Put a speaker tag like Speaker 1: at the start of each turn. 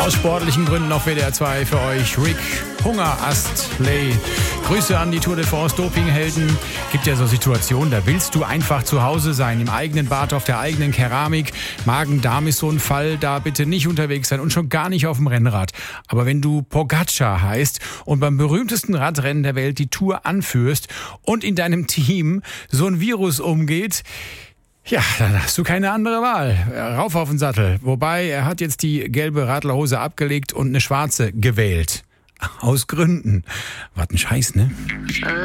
Speaker 1: Aus sportlichen Gründen auf WDR 2 für euch Rick Hungerast-Lay. Grüße an die Tour de France Dopinghelden. Gibt ja so Situationen, da willst du einfach zu Hause sein, im eigenen Bad, auf der eigenen Keramik. Magen-Darm ist so ein Fall, da bitte nicht unterwegs sein und schon gar nicht auf dem Rennrad. Aber wenn du Pogacar heißt und beim berühmtesten Radrennen der Welt die Tour anführst und in deinem Team so ein Virus umgeht, ja, dann hast du keine andere Wahl. Rauf auf den Sattel. Wobei, er hat jetzt die gelbe Radlerhose abgelegt und eine schwarze gewählt. Aus Gründen. Was ein Scheiß, ne?